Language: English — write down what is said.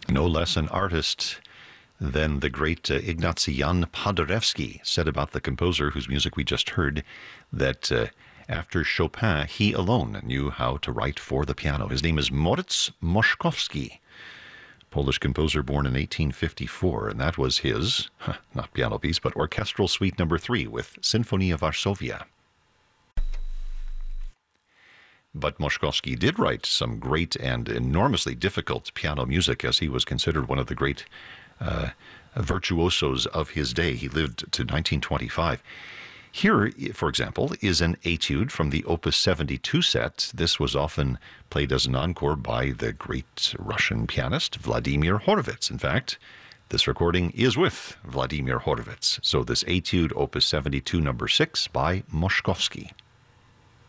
No less an artist than the great Ignacy Jan Paderewski said about the composer whose music we just heard that after Chopin, he alone knew how to write for the piano. His name is Moritz Moszkowski, Polish composer born in 1854, and that was his, not piano piece, but orchestral suite number 3 with Sinfonia Varsovia. But Moszkowski did write some great and enormously difficult piano music, as he was considered one of the great virtuosos of his day. He lived to 1925. Here, for example, is an etude from the Opus 72 set. This was often played as an encore by the great Russian pianist Vladimir Horowitz. In fact, this recording is with Vladimir Horowitz. So this etude, Opus 72, number 6, by Moszkowski.